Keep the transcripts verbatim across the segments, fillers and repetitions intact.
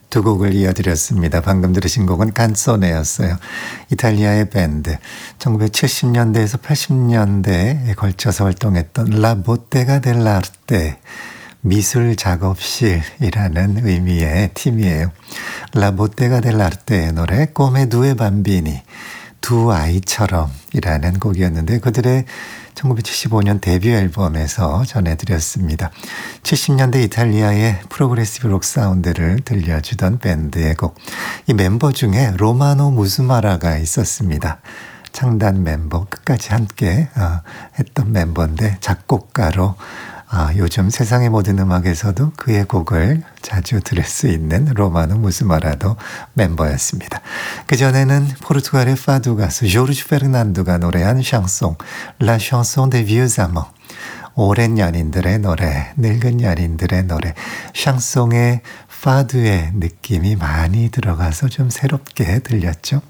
두 곡을 이어드렸습니다. 방금 들으신 곡은 깐소네였어요. 이탈리아의 밴드. 천구백칠십 년대에서 팔십 년대에 걸쳐서 활동했던 라 보테가 델라르테 미술 작업실이라는 의미의 팀이에요. 라 보테가 델라르테의 노래 꼬메 두에 밤비니 두 아이처럼 이라는 곡이었는데 그들의 천구백칠십오 년 데뷔 앨범에서 전해드렸습니다. 칠십 년대 이탈리아의 프로그레시브 록 사운드를 들려주던 밴드의 곡. 이 멤버 중에 로마노 무스마라가 있었습니다. 창단 멤버 끝까지 함께 했던 멤버인데 작곡가로 아, 요즘 세상의 모든 음악에서도 그의 곡을 자주 들을 수 있는 로마노 무스마라도 멤버였습니다. 그전에는 포르투갈의 파두 가수 조르주 페르난도가 노래한 샹송, La chanson des vieux amants. 오랜 연인들의 노래, 늙은 연인들의 노래, 샹송의 파두의 느낌이 많이 들어가서 좀 새롭게 들렸죠.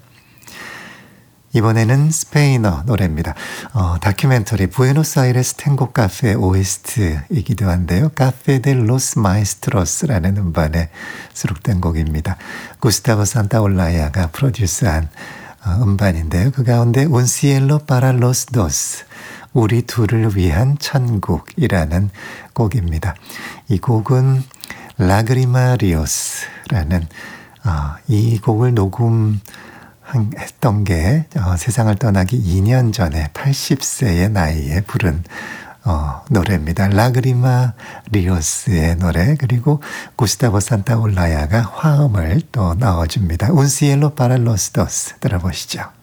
이번에는 스페인어 노래입니다. 어, 다큐멘터리 부에노스아이레스 탱고 카페 오에스티이기도 한데요. 카페 델 로스 마에스트로스라는 음반에 수록된 곡입니다. 구스타보 산타올라야가 프로듀스한 어, 음반인데요. 그 가운데 Un cielo para los dos, 우리 둘을 위한 천국이라는 곡입니다. 이 곡은 라그리마 리오스라는 어, 이 곡을 녹음 했던 게 어, 세상을 떠나기 이 년 전에 팔십 세의 나이에 부른 어, 노래입니다. 라그리마 리오스의 노래 그리고 구스타보 산타올라야가 화음을 또 넣어줍니다. Un cielo para los dos 들어보시죠.